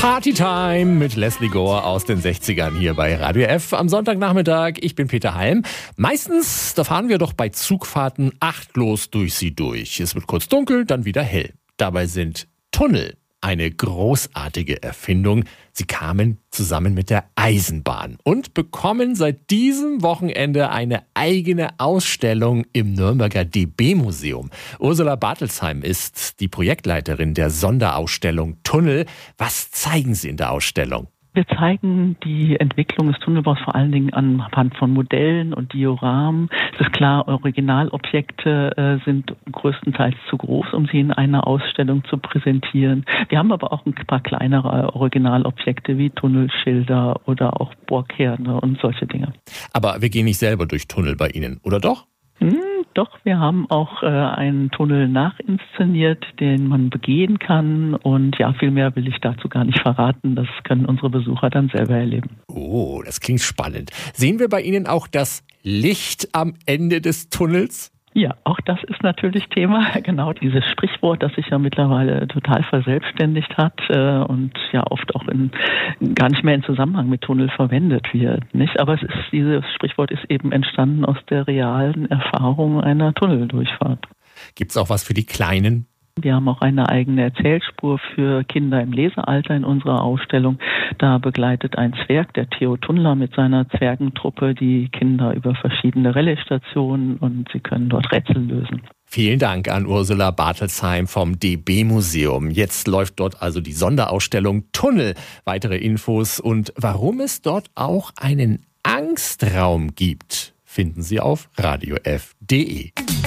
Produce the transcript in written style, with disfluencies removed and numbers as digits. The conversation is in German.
Partytime mit Leslie Gore aus den 60ern hier bei Radio F am Sonntagnachmittag. Ich bin Peter Halm. Meistens, da fahren wir doch bei Zugfahrten achtlos durch sie durch. Es wird kurz dunkel, dann wieder hell. Dabei sind Tunnel eine großartige Erfindung. Sie kamen zusammen mit der Eisenbahn und bekommen seit diesem Wochenende eine eigene Ausstellung im Nürnberger DB-Museum. Ursula Bartelsheim ist die Projektleiterin der Sonderausstellung Tunnel. Was zeigen Sie in der Ausstellung? Wir zeigen die Entwicklung des Tunnelbaus vor allen Dingen anhand von Modellen und Dioramen. Es ist klar, Originalobjekte sind größtenteils zu groß, um sie in einer Ausstellung zu präsentieren. Wir haben aber auch ein paar kleinere Originalobjekte wie Tunnelschilder oder auch Bohrkerne und solche Dinge. Aber wir gehen nicht selber durch Tunnel bei Ihnen, oder doch? Doch, wir haben auch einen Tunnel nachinszeniert, den man begehen kann. Und ja, viel mehr will ich dazu gar nicht verraten. Das können unsere Besucher dann selber erleben. Oh, das klingt spannend. Sehen wir bei Ihnen auch das Licht am Ende des Tunnels? Ja, auch das ist natürlich Thema. Genau dieses Sprichwort, das sich ja mittlerweile total verselbstständigt hat und ja oft auch gar nicht mehr in Zusammenhang mit Tunnel verwendet wird, nicht? Aber dieses Sprichwort ist eben entstanden aus der realen Erfahrung einer Tunneldurchfahrt. Gibt's auch was für die Kleinen? Wir haben auch eine eigene Erzählspur für Kinder im Lesealter in unserer Ausstellung. Da begleitet ein Zwerg, der Theo Tunnler, mit seiner Zwergentruppe die Kinder über verschiedene Relaisstationen und sie können dort Rätsel lösen. Vielen Dank an Ursula Bartelsheim vom DB-Museum. Jetzt läuft dort also die Sonderausstellung Tunnel. Weitere Infos und warum es dort auch einen Angstraum gibt, finden Sie auf radiof.de.